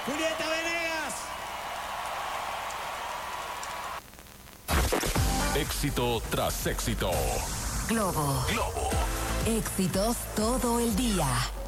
Julieta Venegas. Éxito tras éxito. Globo. Globo. Éxitos todo el día.